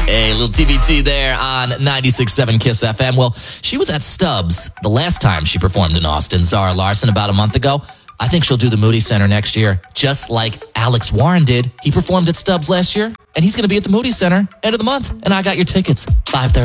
A little TBT there on 96.7 KISS FM. Well, she was at Stubbs the last time she performed in Austin, Zara Larson, about a month ago. I think she'll do the Moody Center next year, just like Alex Warren did. He performed at Stubbs last year, and he's going to be at the Moody Center end of the month. And I got your tickets, 5:30.